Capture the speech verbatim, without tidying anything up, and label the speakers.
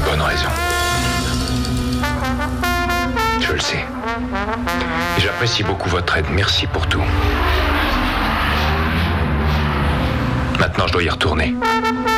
Speaker 1: bonne raison. Je le sais. Et j'apprécie beaucoup votre aide. Merci pour tout. Maintenant, je dois y retourner.